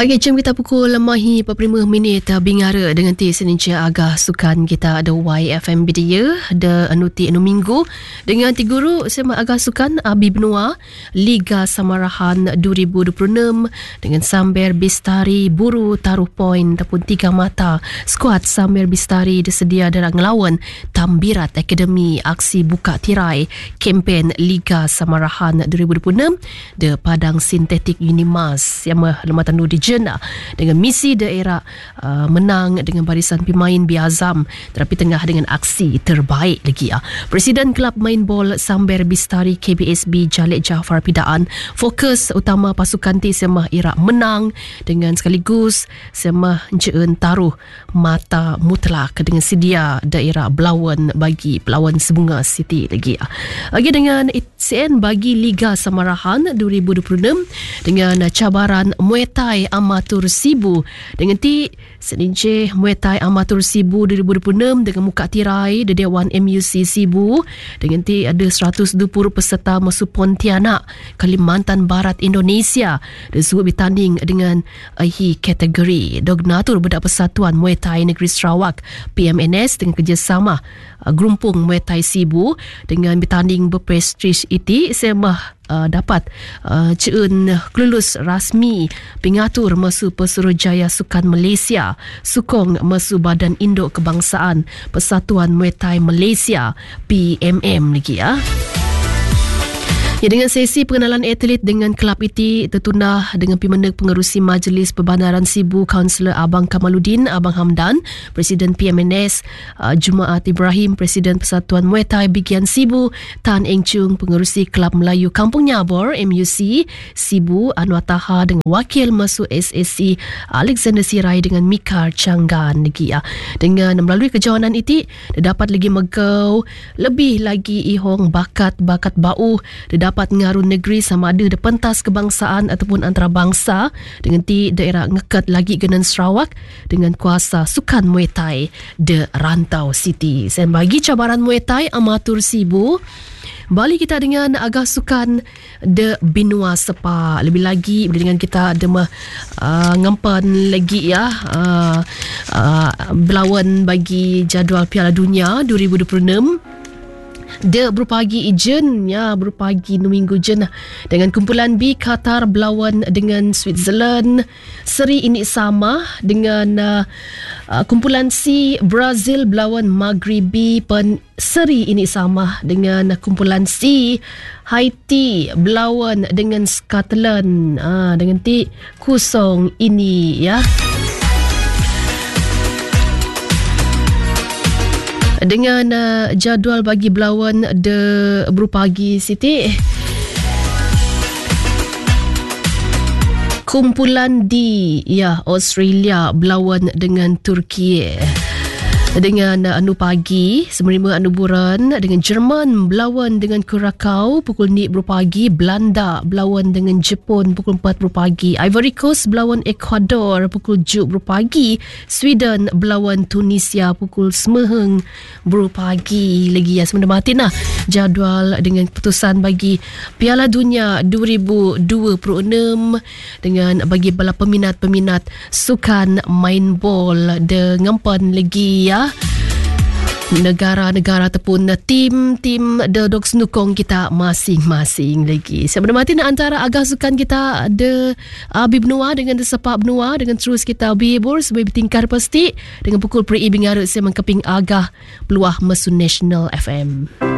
Okey, jom kita pukul lemahi 45 minit bingara dengan ti seninca agah sukan kita ada YFM Bidia ada anuti anu minggu dengan ti guru sema agah sukan Abi Benua Liga Samarahan 2026 dengan Samber Bistari buru taruh poin ataupun 3 mata. Skuad Samber Bistari disedia darang ngelawan Tambirat Akademi aksi buka tirai kempen Liga Samarahan 2026 de Padang Sintetik Unimas yang lematan di Jena dengan misi daerah menang dengan barisan pemain Biazam tetapi tengah dengan aksi terbaik lagi. Presiden Kelab Main Bol Samber Bistari KBSB Jalek Jaafar Pidaan fokus utama pasukan ti semah ira menang dengan sekaligus semah jeun taruh mata mutlak dengan sedia daerah berlawan bagi pelawan Sebunga City lagi. Lagi dengan ICN bagi Liga Samarahan 2026 dengan cabaran Muay Thai Amatur Sibu dengan ti senince Muay Thai Amatur Sibu 2026 dengan muka tirai di Dewan MUC Sibu dengan ti ada 120 peserta masuk Pontianak Kalimantan Barat Indonesia dan suruh bertanding dengan kategori Dognatur Bedak Persatuan Muay Thai Negeri Sarawak PMNS dengan kerjasama Gerumpung Muay Thai Sibu dengan bertanding berprestij iti semah dapat ceun kelulus rasmi pengatur masu Pesuruhjaya Sukan Malaysia sukong masu Badan Induk Kebangsaan Persatuan Muay Thai Malaysia PMM lagi dengan sesi pengenalan atlet dengan kelab itu tertundah dengan Pimenda Pengerusi Majlis Perbandaran Sibu Kaunselor Abang Kamaluddin Abang Hamdan, Presiden PMNS Jumaat Ibrahim, Presiden Persatuan Muay Thai Bigian Sibu Tan Eng Chung, Pengerusi Kelab Melayu Kampung Nyabor MUC Sibu Anwar Taha dengan Wakil Masuk SSC Alexander Sirai dengan Mikar Canggan lagi dengan melalui kejohanan itu dapat lagi megau lebih lagi ihong bakat-bakat bau dapat ngarun negeri sama ada pentas kebangsaan ataupun antarabangsa dengan ti daerah ngekat lagi genan Sarawak dengan kuasa sukan Muay Thai de Rantau City. Saya bagi cabaran Muay Thai Amatur Sibu balik kita dengan agak sukan de Benua Sepa. Lebih lagi dengan kita ada ngempan lagi berlawan bagi jadual Piala Dunia 2026 dia berpagi ijen berpagi minggu jen dengan kumpulan B Qatar berlawan dengan Switzerland, seri ini sama dengan kumpulan C Brazil berlawan Maghribi pen seri ini sama dengan kumpulan C Haiti berlawan dengan Scotland dengan ti kosong ini dengan jadual bagi berlawan de berpagi Siti kumpulan D Australia berlawan dengan Turki dengan anu pagi semenerima anu buran dengan Jerman berlawan dengan Curacao pukul ni berpagi, Belanda berlawan dengan Jepun pukul 4 berpagi, Ivory Coast berlawan Ecuador pukul 7 berpagi, Sweden berlawan Tunisia pukul 9 berpagi lagi sebenarnya matin jadual dengan keputusan bagi Piala Dunia 2026 dengan bagi bala peminat-peminat sukan main bol de ngempan lagi negara-negara ataupun tim-tim The Dogs Nukong kita masing-masing lagi. Sebenarnya mati antara agak sukan kita ada Abi Benua dengan Sepak Benua dengan terus kita bibur sebagai tingkar pasti dengan pukul peri bingarut saya mengkeping agak peluah Mesu National FM.